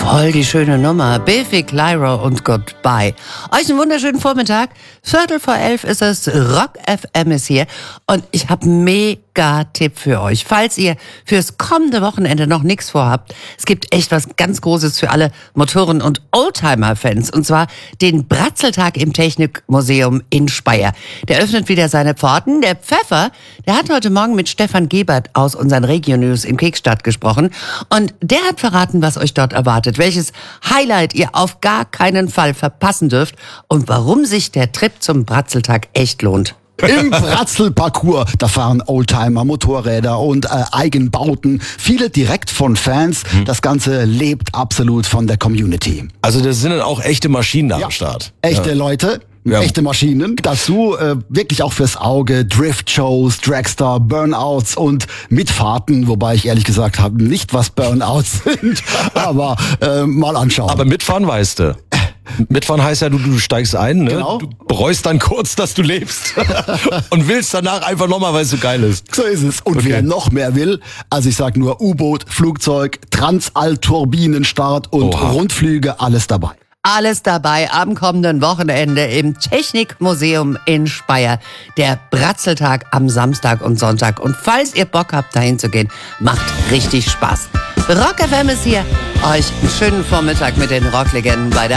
Voll die schöne Nummer. Biffy Clyro und Goodbye. Euch einen wunderschönen Vormittag. 11:15 ist es. Rock FM ist hier. Und ich habe einen Mega-Tipp für euch. Falls ihr fürs kommende Wochenende noch nichts vorhabt, es gibt echt was ganz Großes für alle Motoren- und Oldtimer-Fans. Und zwar den Bratzeltag im Technikmuseum in Speyer. Der öffnet wieder seine Pforten. Der Pfeffer, der hat heute Morgen mit Stefan Gebert aus unseren Regio-News in Kekstadt gesprochen. Und der hat verraten, was euch dort erwartet, welches Highlight ihr auf gar keinen Fall verpassen dürft und warum sich der Trip zum Bratzeltag echt lohnt. Im Bratzelparcours, da fahren Oldtimer, Motorräder und Eigenbauten, viele direkt von Fans. Das Ganze lebt absolut von der Community. Also das sind dann auch echte Maschinen am Start. Echte Leute. Ja. Echte Maschinen. Dazu wirklich auch fürs Auge Drift-Shows, Dragster, Burnouts und Mitfahrten, wobei ich ehrlich gesagt habe nicht, was Burnouts sind, aber mal anschauen. Aber mitfahren weißt du. Mitfahren heißt ja, du steigst ein, ne? Genau. Du bereust dann kurz, dass du lebst und willst danach einfach nochmal, weil es so geil ist. So ist es. Und wer noch mehr will, also ich sag nur U-Boot, Flugzeug, Transall-Turbinenstart und Rundflüge, alles dabei. Alles dabei am kommenden Wochenende im Technikmuseum in Speyer. Der Bratzeltag am Samstag und Sonntag. Und falls ihr Bock habt, dahin zu gehen, macht richtig Spaß. Rock FM ist hier. Euch einen schönen Vormittag mit den Rocklegenden bei der